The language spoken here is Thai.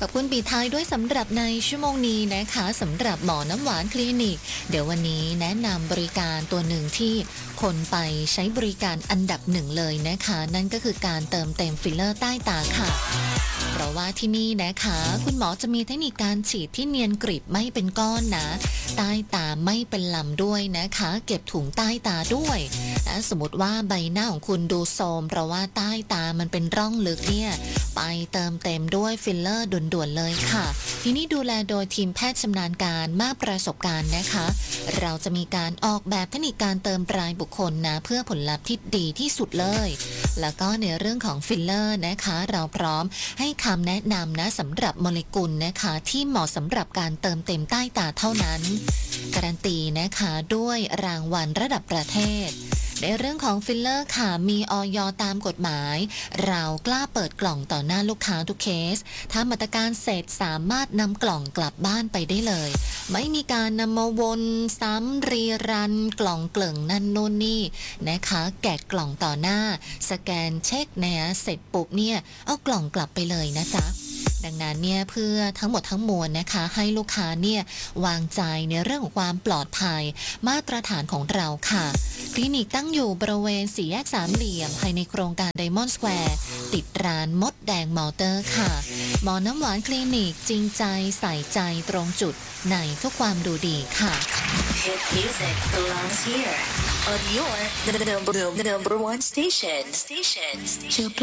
อบคุณปีท้ายด้วยสำหรับในชั่วโมงนี้นะคะสำหรับหมอน้ำหวานคลินิกเดี๋ยววันนี้แนะนำบริการตัวหนึ่งที่คนไปใช้บริการอันดับหนึ่งเลยนะคะนั่นก็คือการเติมเต็มฟิลเลอร์ใต้ตาค่ะเพราะว่าที่นี่นะคะคุณหมอจะมีเทคนิคการฉีดที่เนียนกริบไม่เป็นก้อนนะใต้ตาไม่เป็นลำด้วยนะคะเก็บถุงใต้ตาด้วยสมมติว่าใบหน้าของคุณดูโทรมเพราะว่าใต้ตามันเป็นร่องลึกเนี่ยไปเติมเต็มด้วยฟิลเลอร์ด่วนๆเลยค่ะทีนี้ดูแลโดยทีมแพทย์ชำนาญการมากประสบการณ์นะคะเราจะมีการออกแบบเทคนิคการเติมรายบุคคลนะเพื่อผลลัพธ์ที่ดีที่สุดเลยแล้วก็ในเรื่องของฟิลเลอร์นะคะเราพร้อมให้คำแนะนำนะสำหรับโมเลกุลนะคะที่เหมาะสำหรับการเติมเต็มใต้ตาเท่านั้นการันตีนะคะด้วยรางวัลระดับประเทศในเรื่องของฟิลเลอร์ค่ะมีอย.ตามกฎหมายเรากล้าเปิดกล่องต่อหน้าลูกค้าทุกเคสถ้ามาตรการเสร็จสามารถนำกล่องกลับบ้านไปได้เลยไม่มีการนำมาวนซ้ำรีรันกล่องเกลื่งนั่นนู่นนี่นะคะแกะกล่องต่อหน้าสแกนเช็คเนี่ยเสร็จปุ๊บเนี่ยเอากล่องกลับไปเลยนะจ๊ะดังนั้นเนี่ยเพื่อทั้งหมดทั้งมวลนะคะให้ลูกค้าเนี่ยวางใจในเรื่องของความปลอดภัยมาตรฐานของเราค่ะคลินิกตั้งอยู่บริเวณสี่แยกสามเหลี่ยมภายในโครงการไดมอนด์สแควร์ติดร้านมดแดงมอเตอร์ค่ะหมอน้ำหวานคลินิกจริงใจใส่ใจตรงจุดในทุกความดูดีค่ะ Hit music belongs here on your number one station.